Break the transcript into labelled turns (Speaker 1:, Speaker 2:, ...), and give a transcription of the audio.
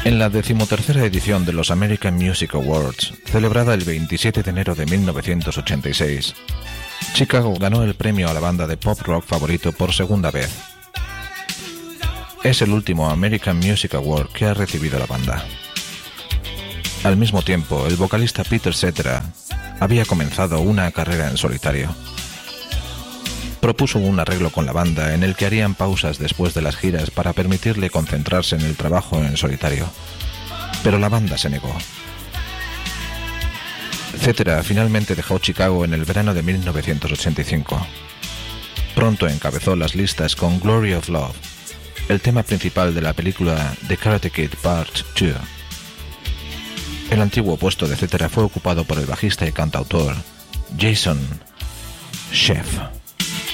Speaker 1: En la 13ª edición de los American Music Awards, celebrada el 27 de enero de 1986, Chicago ganó el premio a la banda de pop rock favorito por segunda vez. Es el último American Music Award que ha recibido la banda. Al mismo tiempo, el vocalista Peter Cetera había comenzado una carrera en solitario. Propuso un arreglo con la banda en el que harían pausas después de las giras para permitirle concentrarse en el trabajo en solitario, pero la banda se negó. Cetera finalmente dejó Chicago en el verano de 1985. Pronto encabezó las listas con Glory of Love, el tema principal de la película The Karate Kid Part 2. El antiguo puesto de Cetera fue ocupado por el bajista y cantautor Jason Scheff.